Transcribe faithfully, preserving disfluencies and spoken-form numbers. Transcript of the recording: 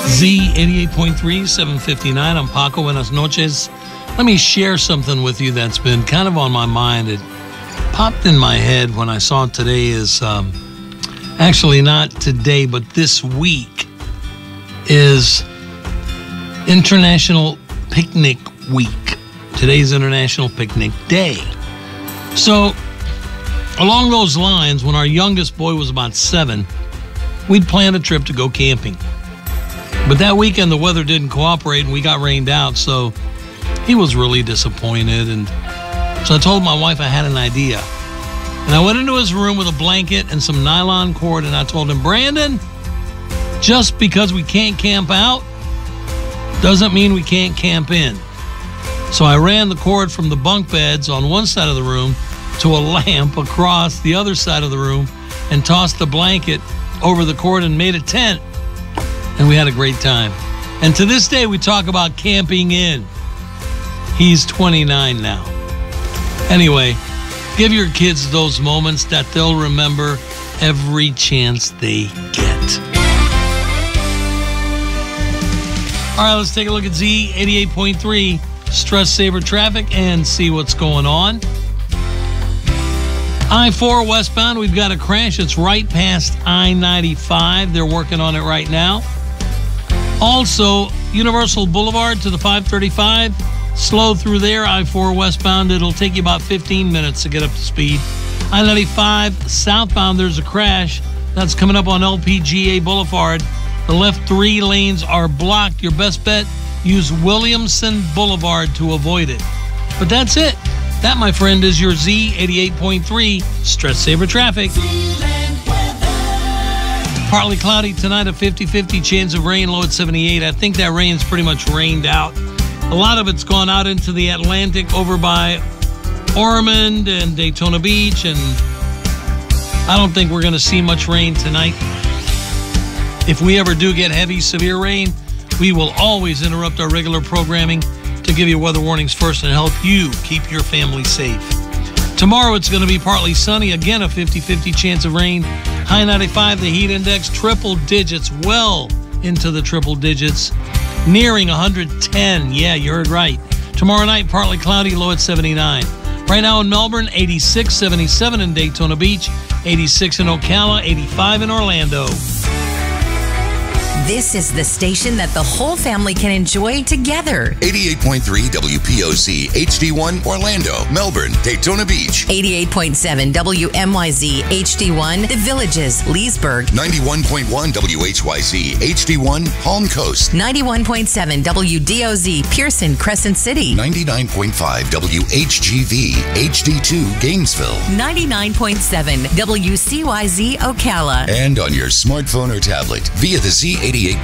Z eighty-eight point three, seven fifty-nine. I'm Paco. Buenas noches. Let me share something with you that's been kind of on my mind. It popped in my head when I saw it today is, um, actually not today, but this week is International Picnic Week. Today's International Picnic Day. So, along those lines, when our youngest boy was about seven, we'd planned a trip to go camping. But that weekend, the weather didn't cooperate and we got rained out, so he was really disappointed. And so I told my wife I had an idea. And I went into his room with a blanket and some nylon cord, and I told him, Brandon, just because we can't camp out doesn't mean we can't camp in. So I ran the cord from the bunk beds on one side of the room to a lamp across the other side of the room and tossed the blanket over the cord and made a tent. And we had a great time. And to this day, we talk about camping in. He's twenty-nine now. Anyway, give your kids those moments that they'll remember every chance they get. All right, let's take a look at Z eighty-eight point three, Stress Saver Traffic, and see what's going on. I four westbound, we've got a crash. It's right past I ninety-five. They're working on it right now. Also, Universal Boulevard to the five thirty-five. Slow through there, I four westbound. It'll take you about fifteen minutes to get up to speed. I ninety-five southbound, there's a crash. That's coming up on L P G A Boulevard. The left three lanes are blocked. Your best bet, use Williamson Boulevard to avoid it. But that's it. That, my friend, is your Z eighty-eight point three Stress Saver Traffic. Partly cloudy tonight, a fifty-fifty chance of rain, low at seventy-eight. I think that rain's pretty much rained out. A lot of it's gone out into the Atlantic over by Ormond and Daytona Beach, and I don't think we're going to see much rain tonight. If we ever do get heavy, severe rain, we will always interrupt our regular programming to give you weather warnings first and help you keep your family safe. Tomorrow it's going to be partly sunny, again a fifty-fifty chance of rain. High ninety-five, the heat index, triple digits, well into the triple digits, nearing one hundred ten. Yeah, you heard right. Tomorrow night, partly cloudy, low at seventy-nine. Right now in Melbourne, eighty-six, seventy-seven in Daytona Beach, eighty-six in Ocala, eighty-five in Orlando. This is the station that the whole family can enjoy together. eighty-eight point three W P O C H D one Orlando, Melbourne, Daytona Beach. eighty-eight point seven W M Y Z H D one The Villages, Leesburg. ninety-one point one W H Y Z H D one Palm Coast. ninety-one point seven W D O Z Pearson, Crescent City. ninety-nine point five W H G V H D two Gainesville. ninety-nine point seven W C Y Z Ocala. And on your smartphone or tablet via the Z eighty-eight